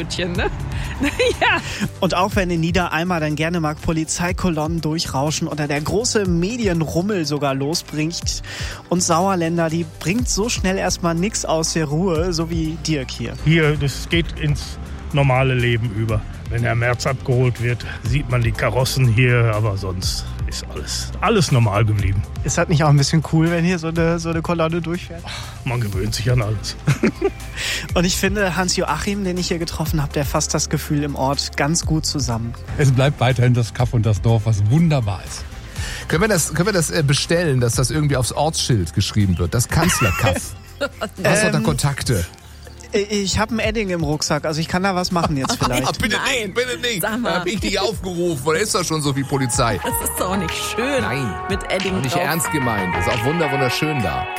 Brötchen, ne? Ja. Und auch wenn in Niederalma dann gerne mal Polizeikolonnen durchrauschen oder der große Medienrummel sogar losbringt und Sauerländer, die bringt so schnell erstmal nichts aus der Ruhe, so wie Dirk hier. Hier, das geht ins normale Leben über. Wenn der März abgeholt wird, sieht man die Karossen hier, aber sonst ist alles normal geblieben. Ist das nicht auch ein bisschen cool, wenn hier so eine Kolonne durchfährt? Man gewöhnt sich an alles. Und ich finde, Hans-Joachim, den ich hier getroffen habe, der fasst das Gefühl im Ort ganz gut zusammen. Es bleibt weiterhin das Kaff und das Dorf, was wunderbar ist. Können wir das bestellen, dass das irgendwie aufs Ortsschild geschrieben wird? Das Kanzlerkaff. Hast du da Kontakte? Ich habe ein Edding im Rucksack, also ich kann da was machen jetzt vielleicht. Ach, bitte nicht. Sag mal. Da hab ich dich aufgerufen, oder ist da schon so viel Polizei? Das ist doch auch nicht schön. Nein. Mit Edding Nicht drauf. ernst gemeint. Ist auch wunderschön da.